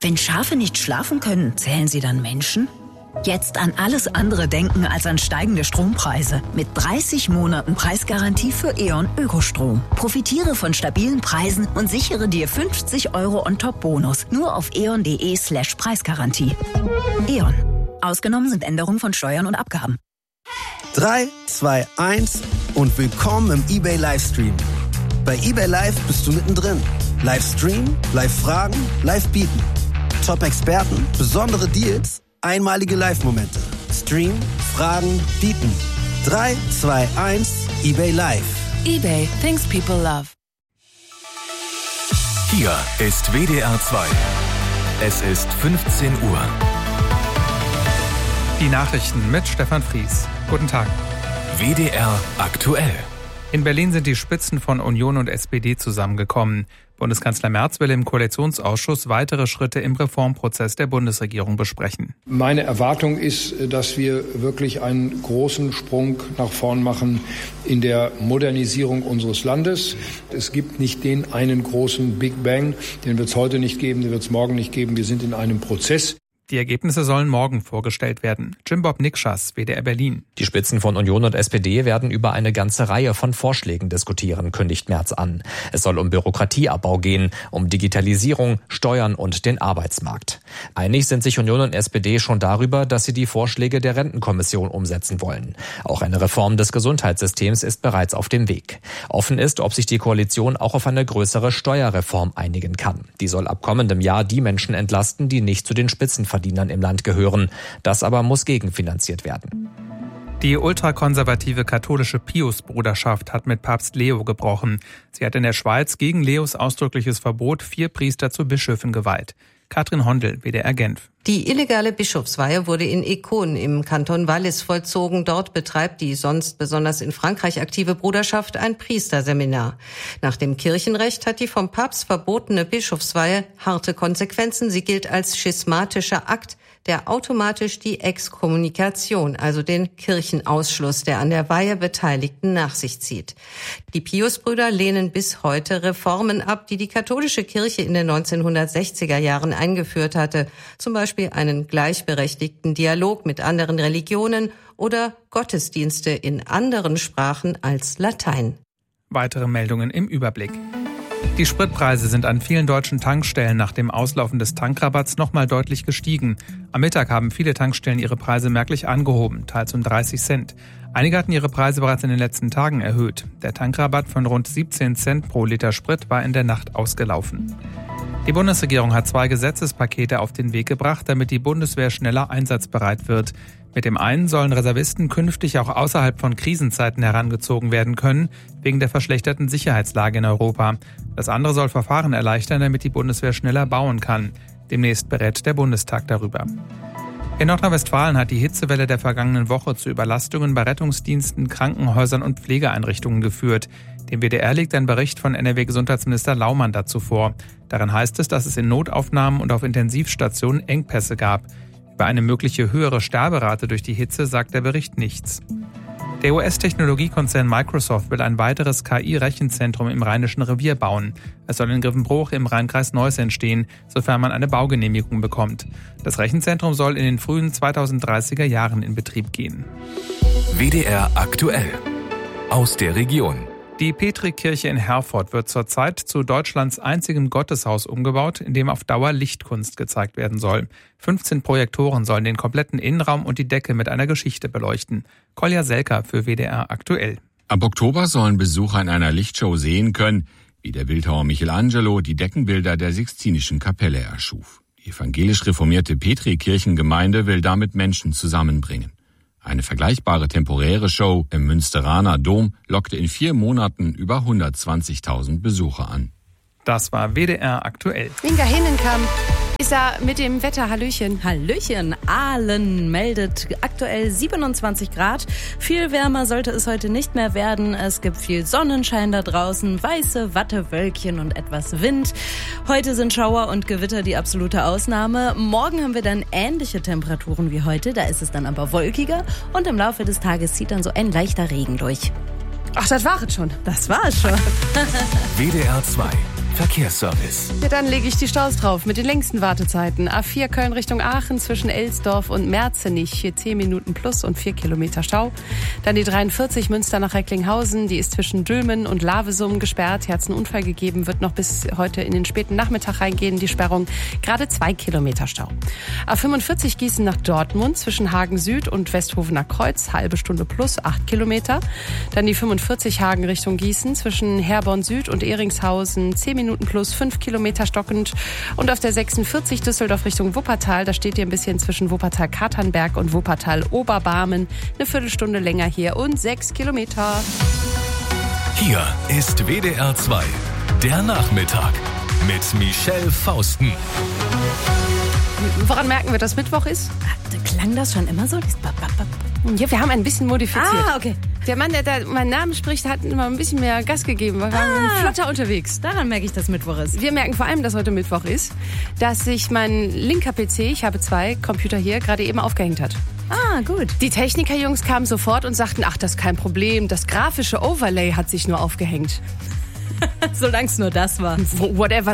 Wenn Schafe nicht schlafen können, zählen sie dann Menschen? Jetzt an alles andere denken als an steigende Strompreise. Mit 30 Monaten Preisgarantie für E.ON Ökostrom. Profitiere von stabilen Preisen und sichere dir 50 € On-Top-Bonus. Nur auf eon.de/Preisgarantie. E.ON. Ausgenommen sind Änderungen von Steuern und Abgaben. 3, 2, 1 und willkommen im eBay Livestream. Bei eBay Live bist du mittendrin. Livestream, Live-Fragen, Live-Bieten. Top-Experten, besondere Deals, einmalige Live-Momente. Stream, Fragen, Bieten. 3, 2, 1, eBay Live. eBay, things people love. Hier ist WDR 2. Es ist 15 Uhr. Die Nachrichten mit Stefan Fries. Guten Tag. WDR aktuell. In Berlin sind die Spitzen von Union und SPD zusammengekommen. Bundeskanzler Merz will im Koalitionsausschuss weitere Schritte im Reformprozess der Bundesregierung besprechen. Meine Erwartung ist, dass wir wirklich einen großen Sprung nach vorn machen in der Modernisierung unseres Landes. Es gibt nicht den einen großen Big Bang, den wird es heute nicht geben, den wird es morgen nicht geben. Wir sind in einem Prozess. Die Ergebnisse sollen morgen vorgestellt werden. Jim-Bob Nikschas, WDR Berlin. Die Spitzen von Union und SPD werden über eine ganze Reihe von Vorschlägen diskutieren, kündigt Merz an. Es soll um Bürokratieabbau gehen, um Digitalisierung, Steuern und den Arbeitsmarkt. Einig sind sich Union und SPD schon darüber, dass sie die Vorschläge der Rentenkommission umsetzen wollen. Auch eine Reform des Gesundheitssystems ist bereits auf dem Weg. Offen ist, ob sich die Koalition auch auf eine größere Steuerreform einigen kann. Die soll ab kommendem Jahr die Menschen entlasten, die nicht zu den Spitzenverdienern im Land gehören. Das aber muss gegenfinanziert werden. Die ultrakonservative katholische Pius-Bruderschaft hat mit Papst Leo gebrochen. Sie hat in der Schweiz gegen Leos ausdrückliches Verbot 4 Priester zu Bischöfen geweiht. Katrin Hondel, WDR Genf. Die illegale Bischofsweihe wurde in Écône im Kanton Wallis vollzogen. Dort betreibt die sonst besonders in Frankreich aktive Bruderschaft ein Priesterseminar. Nach dem Kirchenrecht hat die vom Papst verbotene Bischofsweihe harte Konsequenzen. Sie gilt als schismatischer Akt, der automatisch die Exkommunikation, also den Kirchenausschluss der an der Weihe Beteiligten nach sich zieht. Die Piusbrüder lehnen bis heute Reformen ab, die die katholische Kirche in den 1960er Jahren eingeführt hatte, zum Beispiel einen gleichberechtigten Dialog mit anderen Religionen oder Gottesdienste in anderen Sprachen als Latein. Weitere Meldungen im Überblick. Die Spritpreise sind an vielen deutschen Tankstellen nach dem Auslaufen des Tankrabatts nochmal deutlich gestiegen. Am Mittag haben viele Tankstellen ihre Preise merklich angehoben, teils um 30 Cent. Einige hatten ihre Preise bereits in den letzten Tagen erhöht. Der Tankrabatt von rund 17 Cent pro Liter Sprit war in der Nacht ausgelaufen. Die Bundesregierung hat 2 Gesetzespakete auf den Weg gebracht, damit die Bundeswehr schneller einsatzbereit wird. Mit dem einen sollen Reservisten künftig auch außerhalb von Krisenzeiten herangezogen werden können, wegen der verschlechterten Sicherheitslage in Europa. Das andere soll Verfahren erleichtern, damit die Bundeswehr schneller bauen kann. Demnächst berät der Bundestag darüber. In Nordrhein-Westfalen hat die Hitzewelle der vergangenen Woche zu Überlastungen bei Rettungsdiensten, Krankenhäusern und Pflegeeinrichtungen geführt. Dem WDR liegt ein Bericht von NRW-Gesundheitsminister Laumann dazu vor. Darin heißt es, dass es in Notaufnahmen und auf Intensivstationen Engpässe gab. Über eine mögliche höhere Sterberate durch die Hitze sagt der Bericht nichts. Der US-Technologiekonzern Microsoft will ein weiteres KI-Rechenzentrum im Rheinischen Revier bauen. Es soll in Grevenbroich im Rheinkreis Neuss entstehen, sofern man eine Baugenehmigung bekommt. Das Rechenzentrum soll in den frühen 2030er Jahren in Betrieb gehen. WDR aktuell. Aus der Region. Die Petrikirche in Herford wird zurzeit zu Deutschlands einzigem Gotteshaus umgebaut, in dem auf Dauer Lichtkunst gezeigt werden soll. 15 Projektoren sollen den kompletten Innenraum und die Decke mit einer Geschichte beleuchten. Kolja Selker für WDR aktuell. Ab Oktober sollen Besucher in einer Lichtshow sehen können, wie der Bildhauer Michelangelo die Deckenbilder der Sixtinischen Kapelle erschuf. Die evangelisch reformierte Petrikirchengemeinde will damit Menschen zusammenbringen. Eine vergleichbare temporäre Show im Münsteraner Dom lockte in 4 Monaten über 120.000 Besucher an. Das war WDR aktuell. Inga Henenkamp ist da mit dem Wetter. Hallöchen. Hallöchen. Aalen meldet aktuell 27 Grad. Viel wärmer sollte es heute nicht mehr werden. Es gibt viel Sonnenschein da draußen, weiße Wattewölkchen und etwas Wind. Heute sind Schauer und Gewitter die absolute Ausnahme. Morgen haben wir dann ähnliche Temperaturen wie heute. Da ist es dann aber wolkiger und im Laufe des Tages zieht dann so ein leichter Regen durch. Ach, das war es schon. Das war es schon. WDR 2. Verkehrsservice. Ja, dann lege ich die Staus drauf mit den längsten Wartezeiten. A4 Köln Richtung Aachen zwischen Elsdorf und Merzenich. Hier 10 Minuten plus und 4 Kilometer Stau. Dann die 43 Münster nach Recklinghausen. Die ist zwischen Dülmen und Lavesum gesperrt. Hier hat es einen Unfall gegeben. Wird noch bis heute in den späten Nachmittag reingehen. Die Sperrung gerade 2 Kilometer Stau. A45 Gießen nach Dortmund zwischen Hagen Süd und Westhofener Kreuz. Halbe Stunde plus 8 Kilometer. Dann die 45 Hagen Richtung Gießen zwischen Herborn Süd und Eringshausen 10 Minuten plus 5 Kilometer stockend. Und auf der 46 Düsseldorf Richtung Wuppertal, da steht ihr ein bisschen zwischen Wuppertal-Katernberg und Wuppertal-Oberbarmen. Eine Viertelstunde länger hier und 6 Kilometer. Hier ist WDR 2, der Nachmittag mit Michelle Fausten. Woran merken wir, dass Mittwoch ist? Klang das schon immer so? Ja, wir haben ein bisschen modifiziert. Ah, okay. Der Mann, der meinen Namen spricht, hat immer ein bisschen mehr Gas gegeben. Wir waren flotter unterwegs. Daran merke ich, dass Mittwoch ist. Wir merken vor allem, dass heute Mittwoch ist, dass sich mein linker PC, ich habe 2 Computer hier, gerade eben aufgehängt hat. Ah, gut. Die Techniker-Jungs kamen sofort und sagten, ach, das ist kein Problem, das grafische Overlay hat sich nur aufgehängt. Solange es nur das war. Whatever